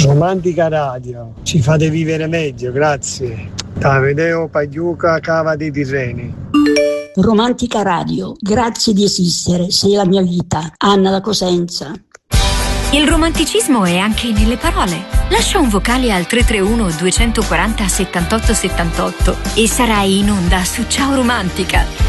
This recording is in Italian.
Romantica Radio, ci fate vivere meglio, grazie. Tavedeo Pagliuca, Cava dei Tirreni. Romantica Radio, grazie di esistere, sei la mia vita. Anna da Cosenza. Il romanticismo è anche nelle parole. Lascia un vocale al 331 240 78 78 e sarai in onda su Ciao Romantica.